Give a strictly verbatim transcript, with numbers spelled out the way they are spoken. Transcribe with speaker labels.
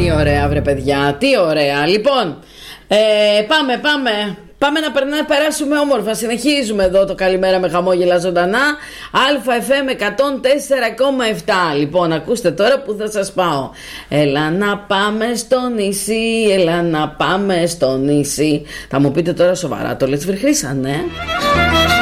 Speaker 1: Τι ωραία βρε παιδιά, τι ωραία. Λοιπόν, ε, πάμε, πάμε. Πάμε να περνά, περάσουμε όμορφα. Συνεχίζουμε εδώ το καλημέρα με χαμόγελα ζωντανά. ΑΕΦΕΜ εκατόν τέσσερα κόμμα επτά. Λοιπόν, ακούστε τώρα που θα σας πάω. Έλα να πάμε στο νησί, έλα να πάμε στο νησί. Θα μου πείτε τώρα σοβαρά, το λες βρε Χρύσα, ναι?